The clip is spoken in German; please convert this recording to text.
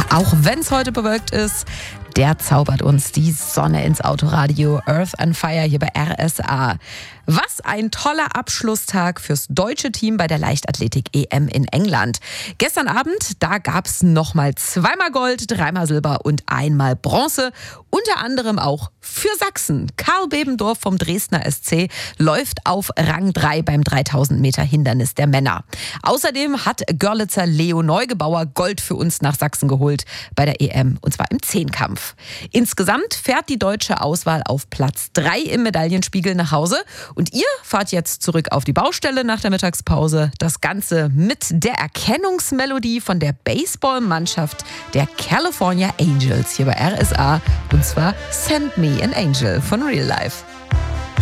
Auch wenn es heute bewölkt ist, der zaubert uns die Sonne ins Autoradio. Earth and Fire hier bei RSA. Was ein toller Abschlusstag fürs deutsche Team bei der Leichtathletik-EM in England. Gestern Abend, da gab es nochmal 2-mal Gold, 3-mal Silber und 1-mal Bronze. Unter anderem auch für Sachsen. Karl Bebendorf vom Dresdner SC läuft auf Rang 3 beim 3000 Meter Hindernis der Männer. Außerdem hat Görlitzer Leo Neugebauer Gold für uns nach Sachsen geholt bei der EM, und zwar im Zehnkampf. Insgesamt fährt die deutsche Auswahl auf Platz 3 im Medaillenspiegel nach Hause. Und ihr fahrt jetzt zurück auf die Baustelle nach der Mittagspause. Das Ganze mit der Erkennungsmelodie von der Baseballmannschaft der California Angels hier bei RSA. Und zwar Send Me an Angel von Real Life.